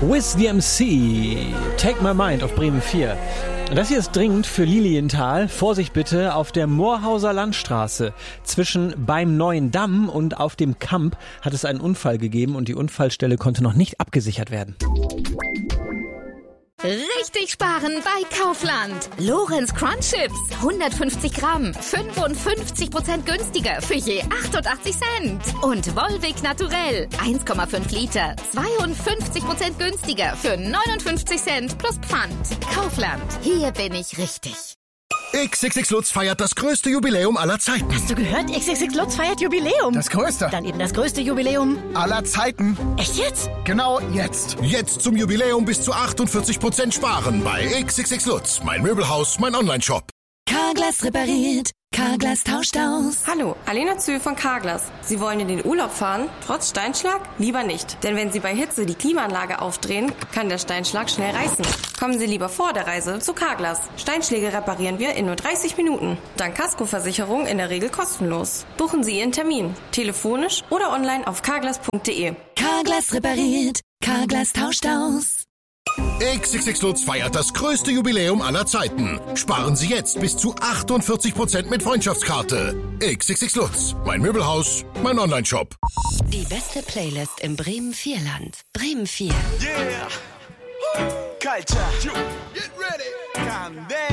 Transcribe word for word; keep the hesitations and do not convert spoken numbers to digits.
Wiz D M C, Take My Mind auf Bremen vier. Das hier ist dringend für Lilienthal. Vorsicht bitte, auf der Moorhauser Landstraße zwischen beim Neuen Damm und auf dem Kamp hat es einen Unfall gegeben und die Unfallstelle konnte noch nicht abgesichert werden. Richtig sparen bei Kaufland. Lorenz Crunch Chips, hundertfünfzig Gramm, fünfundfünfzig Prozent günstiger für je achtundachtzig Cent. Und Volvic Naturell, eins Komma fünf Liter, zweiundfünfzig Prozent günstiger für neunundfünfzig Cent plus Pfand. Kaufland, hier bin ich richtig. X X X Lutz feiert das größte Jubiläum aller Zeiten. Hast du gehört? X X X Lutz feiert Jubiläum. Das größte. Dann eben das größte Jubiläum aller Zeiten. Echt jetzt? Genau jetzt. Jetzt zum Jubiläum bis zu achtundvierzig Prozent sparen bei X X X Lutz. Mein Möbelhaus, mein Onlineshop. Carglass repariert. Carglass tauscht aus. Hallo, Alena Zühl von Carglass. Sie wollen in den Urlaub fahren, trotz Steinschlag? Lieber nicht. Denn wenn Sie bei Hitze die Klimaanlage aufdrehen, kann der Steinschlag schnell reißen. Kommen Sie lieber vor der Reise zu Carglass. Steinschläge reparieren wir in nur dreißig Minuten. Dank Kaskoversicherung in der Regel kostenlos. Buchen Sie Ihren Termin. Telefonisch oder online auf carglass punkt de. Carglass repariert. Carglass tauscht aus. X X X Lutz feiert das größte Jubiläum aller Zeiten. Sparen Sie jetzt bis zu achtundvierzig Prozent mit Freundschaftskarte. X X X Lutz, mein Möbelhaus, mein Onlineshop. Die beste Playlist im Bremen vier Land. Bremen vier. Yeah! Culture! Get ready! Candela!